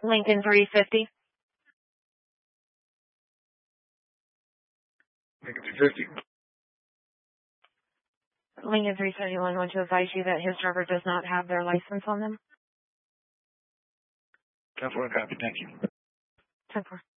Lincoln 350. Lincoln 350. Lincoln 371 want to advise you that his driver does not have their license on them. 10-4, copy. Thank you. 10-4.